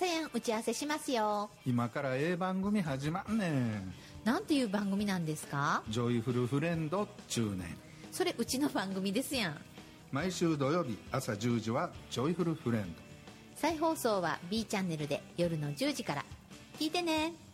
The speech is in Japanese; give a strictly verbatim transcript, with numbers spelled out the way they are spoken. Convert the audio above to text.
せん打ち合わせしますよ。 今からええ番組始まんねん。 なんていう番組なんですか？ ジョイフルフレンドっちゅうねん。 それうちの番組ですやん。 毎週土曜日朝じゅうじはジョイフルフレンド。 再放送は B チャンネルで夜のじゅうじから聞いてね。